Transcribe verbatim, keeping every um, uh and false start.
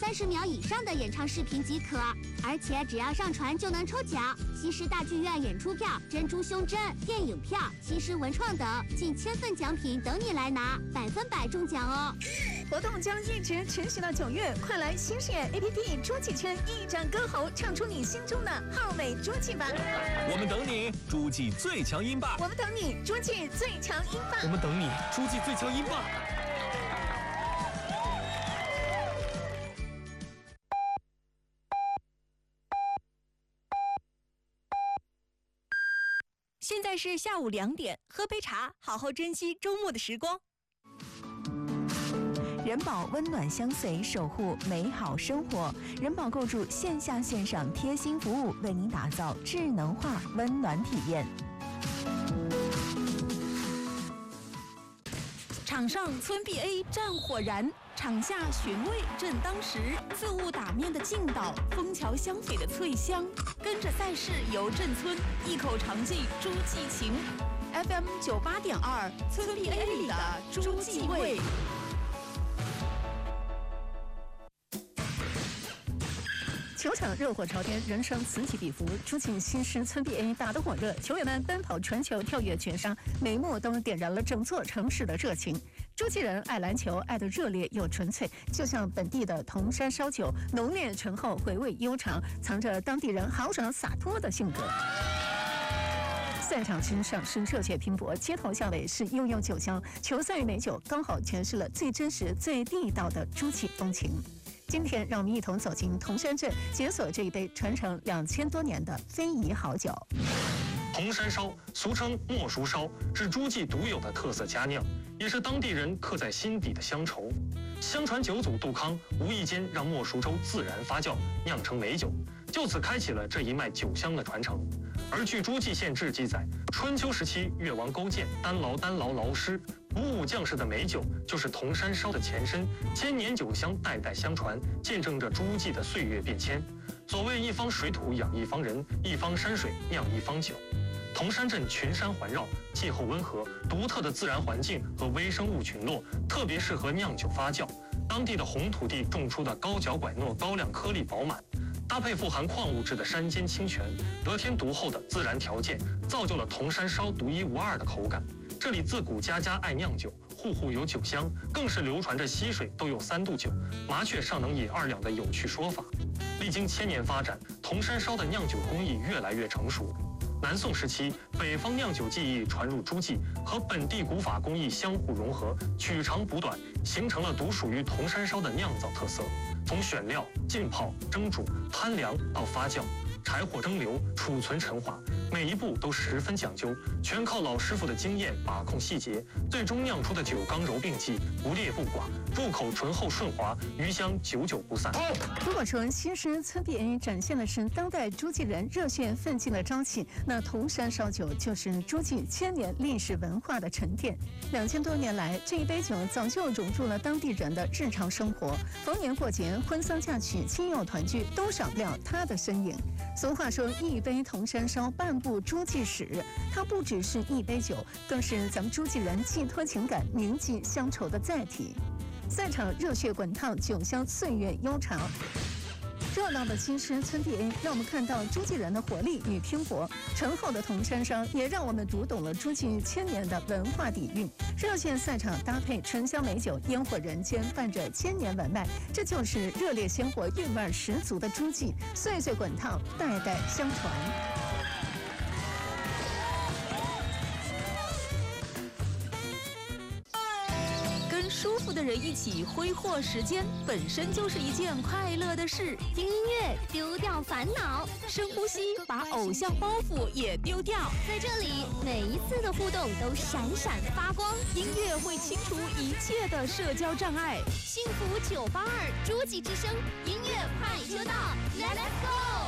三十秒以上的演唱视频即可，而且只要上传就能抽奖。西施大剧院演出票、珍珠胸针、电影票、西施文创等近千份奖品等你来拿，百分百中奖哦！ 活动将一直持续到九月，快来新视野 A P P 朱记圈一展歌喉，唱出你心中的浩美朱记吧！ 我们等你，诸暨最强音霸！ 我们等你，诸暨最强音霸！ 我们等你，诸暨最强音霸！ 现在是下午两点，喝杯茶，好好珍惜周末的时光。人保温暖相随，守护美好生活。人保构筑线下线上贴心服务，为您打造智能化温暖体验。场上村 B A 战火燃，场下寻味正当时。自物打面的劲道，枫桥香榧的脆香，跟着赛事游镇村，一口尝尽诸暨情。F M 九八点二，村 B A 里的诸暨味。 球场热火朝天，人生此起彼伏。诸暨新师村 B A 打得火热，球员们奔跑传球、跳跃绝杀，每一幕都点燃了整座城市的热情。诸暨人爱篮球，爱得热烈又纯粹，就像本地的铜山烧酒，浓烈醇厚，回味悠长，藏着当地人豪爽洒脱的性格。赛场之上是热血拼搏，街头巷尾是悠悠酒香，球赛与美酒刚好诠释了最真实、最地道的诸暨风情。今天，让我们一同走进铜山镇，解锁这一杯传承两千多年的非遗好酒。 铜山烧，俗称莫叔烧，是诸暨独有的特色佳酿，也是当地人刻在心底的乡愁。相传九祖杜康无意间让莫叔粥自然发酵，酿成美酒，就此开启了这一脉酒香的传承。而据诸暨县志记载，春秋时期越王勾践单劳单劳劳师，鼓舞将士的美酒就是铜山烧的前身，千年酒香代代相传，见证着诸暨的岁月变迁。所谓一方水土养一方人，一方山水酿一方酒。铜山镇群山环绕，气候温和，独特的自然环境和微生物群落，特别适合酿酒发酵。当地的红土地种出的高脚拐糯高粱颗粒饱满，搭配富含矿物质的山间清泉，得天独厚的自然条件，造就了铜山烧独一无二的口感。这里自古家家爱酿酒，户户有酒香，更是流传着溪水都有三度酒，麻雀尚能饮二两的有趣说法。历经千年发展，铜山烧的酿酒工艺越来越成熟。南宋时期，北方酿酒技艺传入诸暨，和本地古法工艺相互融合，取长补短，形成了独属于铜山烧的酿造特色。从选料、浸泡、蒸煮、摊凉到发酵，柴火蒸馏、储存陈化，每一步都十分讲究，全靠老师傅的经验把控细节，最终酿出的酒刚柔并济，不烈不寡，入口醇厚顺滑，余香久久不散。 如果说新师村 B A 展现的是当代诸暨人热血奋进的朝气，那铜山烧酒就是诸暨千年历史文化的沉淀。两千多年来，这一杯酒早就融入了当地人的日常生活，逢年过节、婚丧嫁娶、亲友团聚，都少不了它的身影。俗话说，一杯铜山烧，半部诸暨史。它不只是一杯酒，更是咱们诸暨人寄托情感、铭记乡愁的载体。赛场热血滚烫，酒香岁月悠长。热闹的新师村 B A 让我们看到诸暨人的活力与拼搏，醇厚的铜山烧也让我们读懂了诸暨千年的文化底蕴。热血赛场搭配醇香美酒，烟火人间，伴着千年文脉，这就是热烈鲜活、韵味十足的诸暨，岁岁滚烫，代代相传。 舒服的人一起挥霍时间，本身就是一件快乐的事。 听音乐，丢掉烦恼， 深呼吸，把偶像包袱也丢掉。 在这里，每一次的互动都闪闪发光。 音乐会清除一切的社交障碍。 幸福九八二，诸暨之声，音乐快车道 ，Let's go！